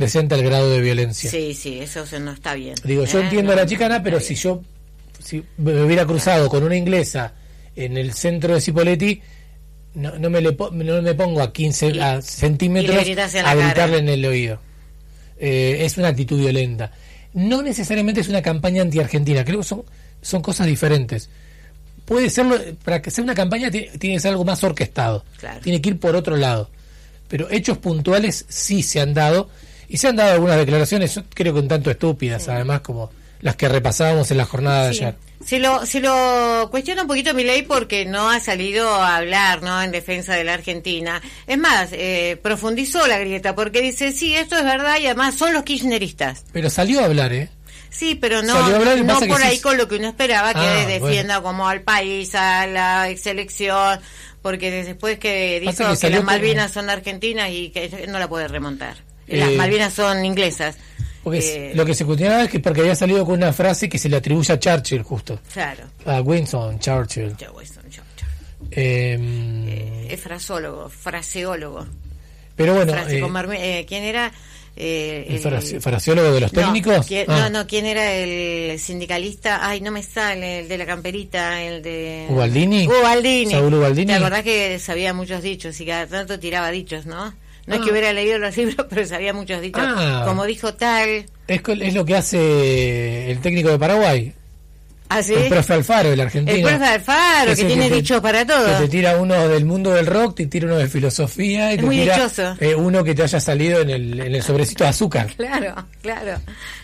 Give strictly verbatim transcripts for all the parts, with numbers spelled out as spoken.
representa el grado de violencia. Sí, sí, eso no está bien. Digo, yo ¿eh? entiendo no, a la chicana, pero si bien. yo si me hubiera cruzado con una inglesa en el centro de Cipolletti, no, no, me, le po- no me pongo a quince Y, a centímetros a gritarle en el oído. Eh, es una actitud violenta. No necesariamente es una campaña anti-argentina, creo que son, son cosas diferentes. Puede serlo, para que sea una campaña tiene, tiene que ser algo más orquestado, claro. Tiene que ir por otro lado. Pero hechos puntuales sí se han dado, y se han dado algunas declaraciones, yo creo que un tanto estúpidas, sí. Además, como las que repasábamos en la jornada sí. de ayer. Se lo, se lo cuestiona un poquito Milei porque no ha salido a hablar, ¿no?, en defensa de la Argentina. Es más, eh, profundizó la grieta porque dice, sí, esto es verdad y además son los kirchneristas. Pero salió a hablar, ¿eh? Sí, pero no, hablar, no por ahí sí. con lo que uno esperaba, que ah, defienda bueno. como al país, a la exelección, porque después que dijo que, que las como... Malvinas son argentinas y que no la puede remontar. Eh, las Malvinas son inglesas. Porque eh, lo que se cuestionaba es que porque había salido con una frase que se le atribuye a Churchill, justo. Claro. A Winston Churchill. Winston Churchill. Eh, eh, es frasólogo, fraseólogo. Pero bueno... Frase, eh, con Marme, eh, ¿quién era...? Eh, ¿El fraseólogo fraseólogo de los técnicos? No, ¿quién, ah. no, no, ¿quién era el sindicalista? Ay, no me sale, el de la camperita, el de... ¿Ubaldini? Ubaldini. ¿Saúl Ubaldini? ¿Te acordás que sabía muchos dichos y cada tanto tiraba dichos, no? No ah. es que hubiera leído los libros, pero sabía muchos dichos. Ah. Como dijo tal... Es, es lo que hace el técnico de Paraguay. ¿Ah, sí? El profe Alfaro, el argentino. El profe Alfaro, que tiene dichos para todo. Que te tira uno del mundo del rock, te tira uno de filosofía y es te muy tira eh, uno que te haya salido en el, en el sobrecito de azúcar. Claro, claro.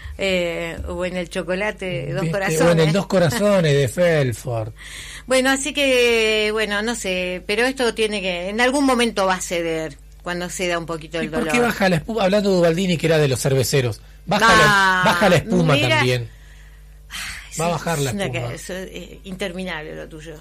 Eh, o en el chocolate Dos Corazones. O en el Dos Corazones de Felford. Bueno, así que, bueno, no sé, pero esto tiene que, en algún momento va a ceder, cuando ceda un poquito el ¿Y por dolor. qué baja la espuma? Hablando de Ubaldini, que era de los cerveceros, baja, ah, la, baja la espuma mira, también. Va a bajar la espuma. Que es eh, interminable lo tuyo.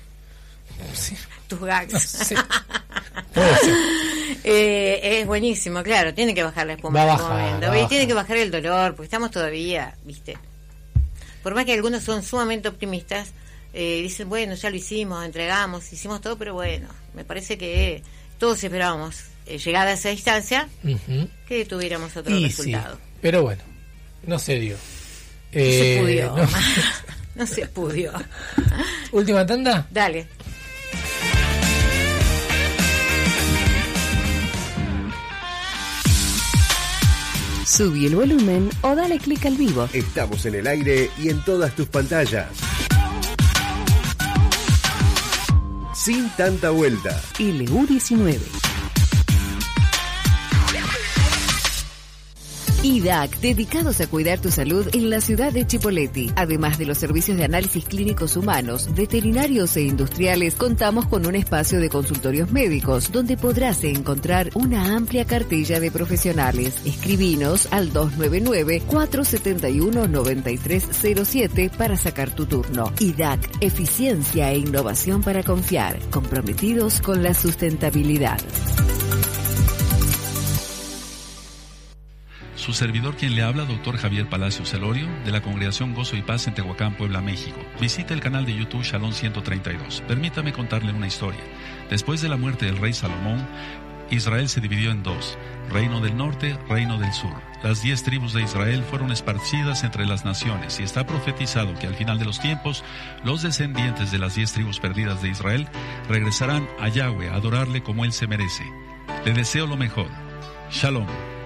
Sí. Tus gags. No sé. Puede ser. eh, es buenísimo, claro, tiene que bajar la espuma. Va a en bajar, algún momento. va a Y bajar. tiene que bajar el dolor, porque estamos todavía, viste. Por más que algunos son sumamente optimistas, eh, dicen, bueno, ya lo hicimos, entregamos, hicimos todo, pero bueno, me parece que todos esperábamos, eh, llegada a esa distancia, uh-huh. que tuviéramos otro y resultado. Sí, pero bueno, no se dio. No eh, se pudió. No, no se pudió. ¿Última tanda? Dale. Subí el volumen o dale clic al vivo. Estamos en el aire y en todas tus pantallas. Sin tanta vuelta. L U diecinueve. I D A C, dedicados a cuidar tu salud en la ciudad de Chipolletti. Además de los servicios de análisis clínicos humanos, veterinarios e industriales, contamos con un espacio de consultorios médicos, donde podrás encontrar una amplia cartilla de profesionales. Escribinos al dos nueve nueve, cuatro siete uno, nueve tres cero siete para sacar tu turno. I D A C, eficiencia e innovación para confiar, comprometidos con la sustentabilidad. Su servidor quien le habla, doctor Javier Palacios Celorio, de la Congregación Gozo y Paz en Tehuacán, Puebla, México. Visita el canal de YouTube Shalom ciento treinta y dos. Permítame contarle una historia. Después de la muerte del rey Salomón, Israel se dividió en dos, reino del norte, reino del sur. Las diez tribus de Israel fueron esparcidas entre las naciones y está profetizado que al final de los tiempos, los descendientes de las diez tribus perdidas de Israel regresarán a Yahweh a adorarle como él se merece. Le deseo lo mejor. Shalom.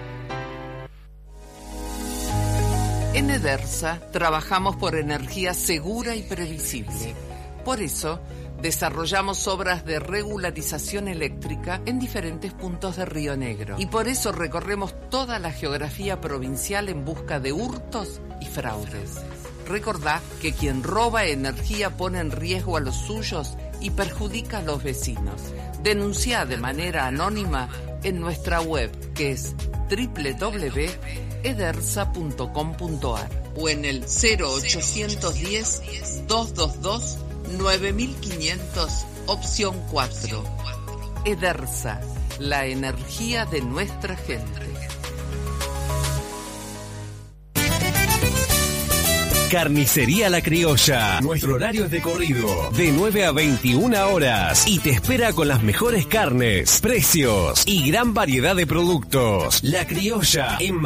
En Edersa trabajamos por energía segura y previsible. Por eso, desarrollamos obras de regularización eléctrica en diferentes puntos de Río Negro. Y por eso recorremos toda la geografía provincial en busca de hurtos y fraudes. Recordá que quien roba energía pone en riesgo a los suyos y perjudica a los vecinos. Denuncia de manera anónima en nuestra web, que es doble u doble u doble u punto edersa punto com punto a r o en el cero ochocientos diez, doscientos veintidós, nueve mil quinientos, opción cuatro. Edersa, la energía de nuestra gente. Carnicería La Criolla. Nuestro horario es de corrido, de nueve a veintiuna horas. Y te espera con las mejores carnes, precios y gran variedad de productos. La Criolla en